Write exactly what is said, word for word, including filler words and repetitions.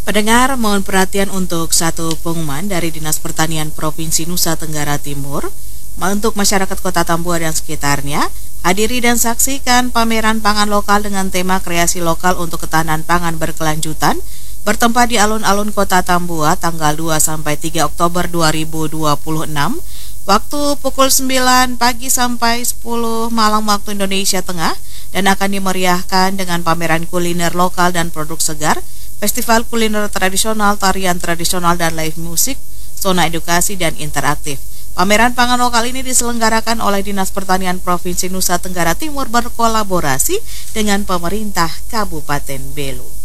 Pendengar, mohon perhatian untuk satu pengumuman dari Dinas Pertanian Provinsi Nusa Tenggara Timur. Untuk masyarakat Kota Tambuah dan sekitarnya, hadiri dan saksikan pameran pangan lokal dengan tema kreasi lokal untuk ketahanan pangan berkelanjutan bertempat di alun-alun Kota Tambuah tanggal dua sampai tiga Oktober dua ribu dua puluh enam. Waktu pukul sembilan pagi sampai sepuluh malam waktu Indonesia Tengah, dan akan dimeriahkan dengan pameran kuliner lokal dan produk segar, festival kuliner tradisional, tarian tradisional, dan live musik, zona edukasi dan interaktif. Pameran pangan lokal ini diselenggarakan oleh Dinas Pertanian Provinsi Nusa Tenggara Timur berkolaborasi dengan pemerintah Kabupaten Belu.